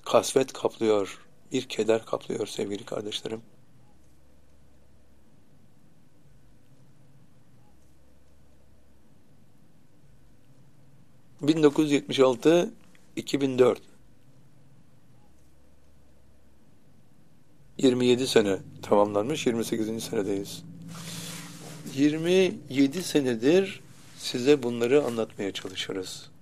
kasvet kaplıyor, bir keder kaplıyor sevgili kardeşlerim. ...1976-2004... 27 sene tamamlanmış, 28. senedeyiz. 27 senedir size bunları anlatmaya çalışırız.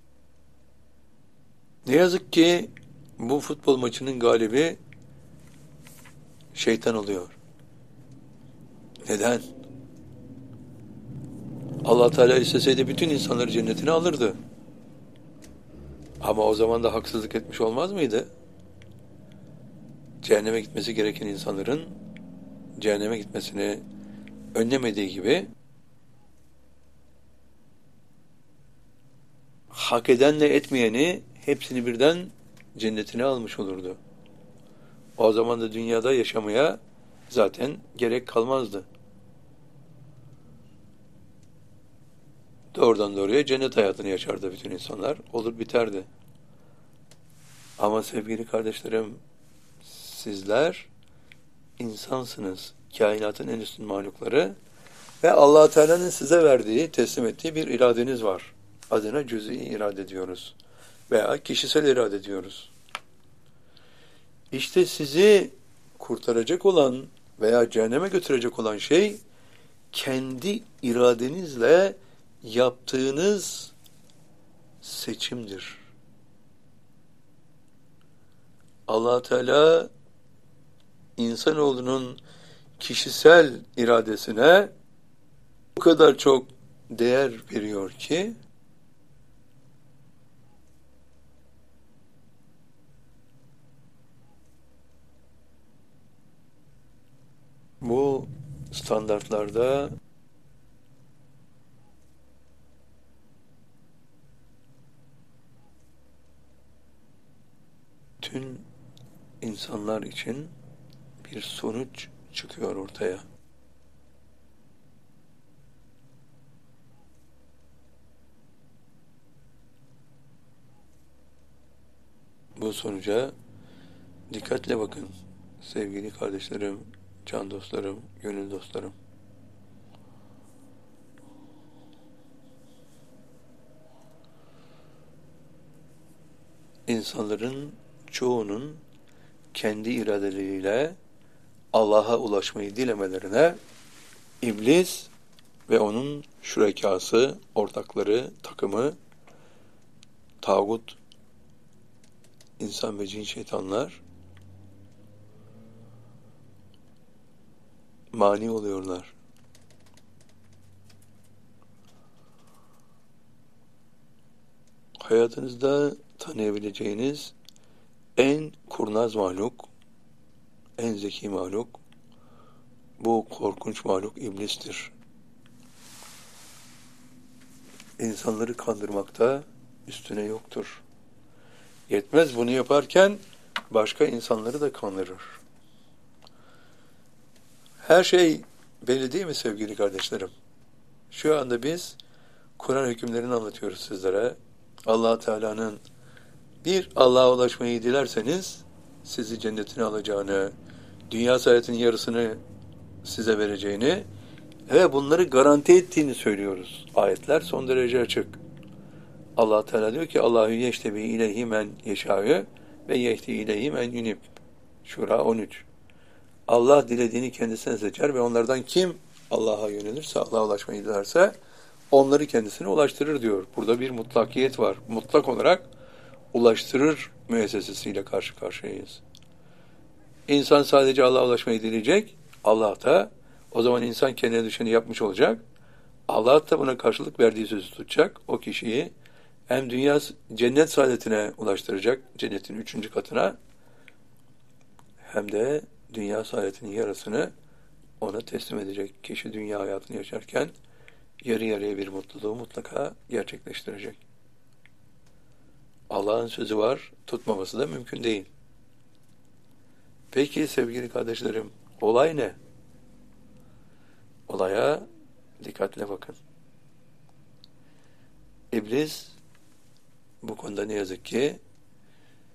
Ne yazık ki bu futbol maçının galibi şeytan oluyor. Neden? Allah Teala isteseydi bütün insanları cennetine alırdı. Ama o zaman da haksızlık etmiş olmaz mıydı? Cehenneme gitmesi gereken insanların cehenneme gitmesini önlemediği gibi hak edenle etmeyeni hepsini birden cennetine almış olurdu. O zaman da dünyada yaşamaya zaten gerek kalmazdı. Doğrudan doğruya cennet hayatını yaşardı bütün insanlar. Olur biterdi. Ama sevgili kardeşlerim, sizler insansınız. Kainatın en üstün mahlukları ve Allah Teala'nın size verdiği, teslim ettiği bir iradeniz var. Adına cüz'i irade diyoruz. Veya kişisel irade diyoruz. İşte sizi kurtaracak olan veya cehenneme götürecek olan şey kendi iradenizle yaptığınız seçimdir. Allah Teala insanoğlunun kişisel iradesine bu kadar çok değer veriyor ki bu standartlarda tüm insanlar için bir sonuç çıkıyor ortaya. Bu sonuca dikkatle bakın sevgili kardeşlerim, can dostlarım, gönül dostlarım. İnsanların çoğunun kendi iradeleriyle Allah'a ulaşmayı dilemelerine iblis ve onun şürekası, ortakları, takımı, tağut, insan ve cin şeytanlar mani oluyorlar. Hayatınızda tanıyabileceğiniz en kurnaz mahluk, en zeki mahluk, bu korkunç mahluk iblistir. İnsanları kandırmakta üstüne yoktur. Yetmez, bunu yaparken başka insanları da kandırır. Her şey belli değil mi sevgili kardeşlerim? Şu anda biz Kur'an hükümlerini anlatıyoruz sizlere. Allah Teala'nın bir Allah'a ulaşmayı dilerseniz sizi cennetine alacağını, dünya saadetinin yarısını size vereceğini ve bunları garanti ettiğini söylüyoruz. Ayetler son derece açık. Allah Teala diyor ki Allahu yeştebi ileyhi men yeşâ'ü ve yehdi ileyhi men yunib. Şura 13. Allah dilediğini kendisine seçer ve onlardan kim Allah'a yönelirse, Allah'a ulaşmayı dilerse onları kendisine ulaştırır diyor. Burada bir mutlakiyet var. Mutlak olarak ulaştırır müessesesiyle karşı karşıyayız. İnsan sadece Allah'a ulaşmayı dileyecek. Allah da o zaman insan kendine düşeni yapmış olacak. Allah da buna karşılık verdiği sözü tutacak. O kişiyi hem dünya cennet saadetine ulaştıracak, cennetin 3. katına, hem de dünya saadetinin yarısını ona teslim edecek. Kişi dünya hayatını yaşarken yarı yarıya bir mutluluğu mutlaka gerçekleştirecek. Allah'ın sözü var, tutmaması da mümkün değil. Peki sevgili kardeşlerim, olay ne? Olaya dikkatle bakın. İblis bu konuda ne yazık ki